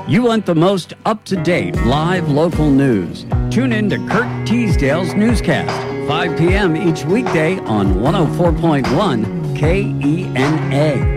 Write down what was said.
You want the most up-to-date live local news. Tune in to Kurt Teasdale's newscast, 5 p.m. each weekday on 104.1 KENA.